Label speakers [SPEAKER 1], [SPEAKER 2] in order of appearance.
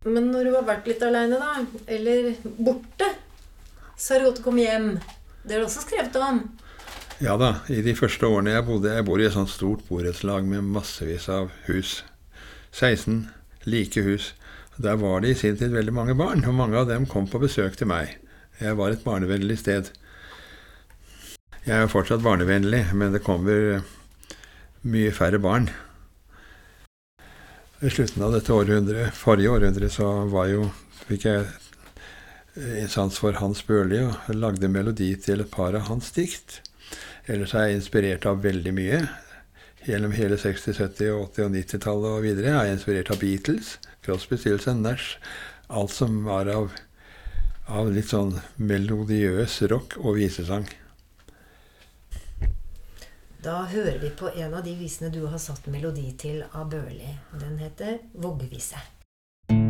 [SPEAKER 1] Men når du har vært litt alene da, eller borte, så er det godt å komme hjem. Det har du også skrevet om.
[SPEAKER 2] Ja da, i de første årene jeg bor i et sånt stort borettslag med massevis av hus. 16 like hus. Der var det i sin tid veldig mange barn, og mange av dem kom på besøk til meg. Jeg var et barnevennlig sted. Jeg er fortsatt barnevennlig, men det kommer mye færre barn. I slutten av dette forrige århundre, så fikk jeg en sans for Hans Børli og lagde melodi til et par av hans dikt. Ellers er jeg inspirert av veldig mye. Gjennom hele 60-, 70-, 80- og 90-tallet og videre er jeg inspirert av Beatles, Crosby, Stills & Nash. Alt som var av litt sånn melodiøs rock og visesang.
[SPEAKER 1] Da hører vi på en av de visene du har satt melodi til av Børli. Den heter Voggevise.